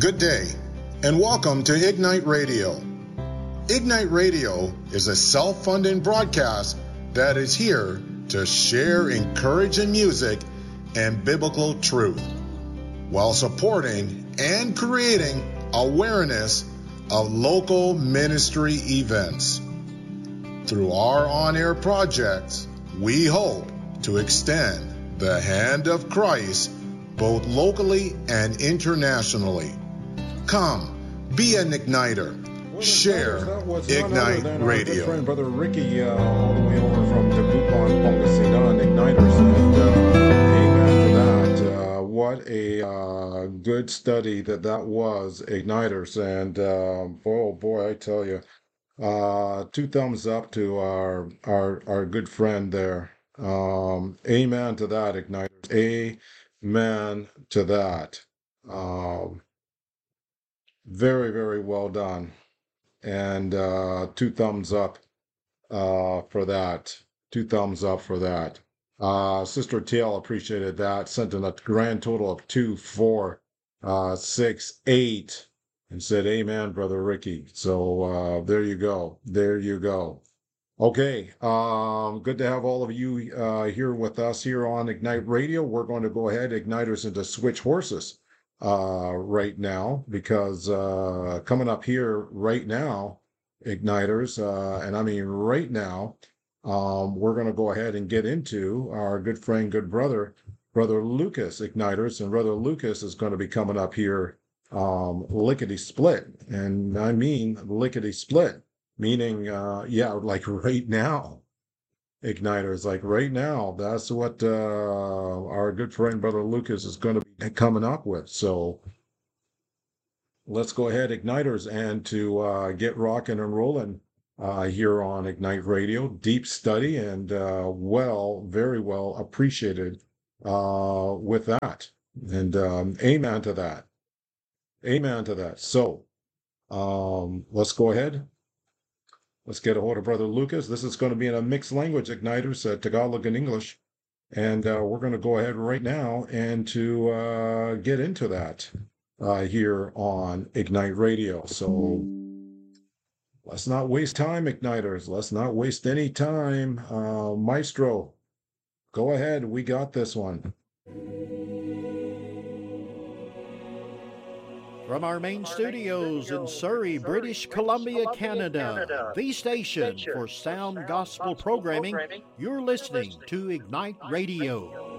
Good day, and welcome to Ignite Radio. Ignite Radio is a self-funding broadcast that is here to share encouraging music and biblical truth, while supporting and creating awareness of local ministry events. Through our on-air projects, we hope to extend the hand of Christ both locally and internationally. Come, be an igniter. Share Ignite Radio. Our friend Brother Ricky, all the way over from Dagupan, Pangasinan, Igniters, and amen to that. What a good study that was, Igniters, and oh boy, I tell you, 2 thumbs up to our good friend there. Amen to that, Igniters. Amen to that. Very, very well done. And 2 thumbs up for that. 2 thumbs up for that. Sister TL appreciated that. Sent in a grand total of 2, 4, 6, 8, and said, "Amen, Brother Ricky." So there you go. There you go. Okay. Good to have all of you here with us here on Ignite Radio. We're going to go ahead, Igniters, and to switch horses right now, because coming up here right now, Igniters, and I mean right now, we're going to go ahead and get into our good friend, good brother, Brother Lucas, Igniters, and Brother Lucas is going to be coming up here lickety-split, and I mean lickety-split, meaning, yeah, like right now. Igniters, like right now. That's what our good friend Brother Lucas is going to be coming up with. So let's go ahead, Igniters, and to get rocking and rolling here on Ignite Radio. Deep study and very well appreciated with that. And amen to that. Amen to that. So let's go ahead. Let's get a hold of Brother Lucas. This is going to be in a mixed language, Igniters, Tagalog and English. And we're going to go ahead right now and to get into that here on Ignite Radio. So let's not waste time, Igniters. Let's not waste any time. Maestro, go ahead. We got this one. From our main studios in Surrey, British Columbia, Canada, the station for sound gospel programming, you're listening to Ignite Radio.